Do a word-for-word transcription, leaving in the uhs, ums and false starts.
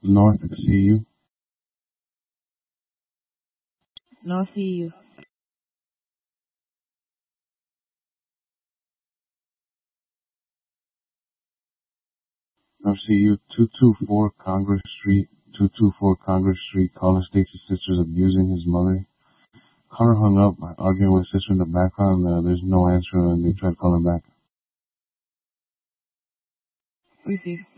North, see you. No, see you. No, see you. two two four Congress Street. two two four Congress Street. Calling Stacy's sister's abusing his mother. Caller hung up, arguing with sister in the background. Uh, there's no answer, and they tried calling back. Receive.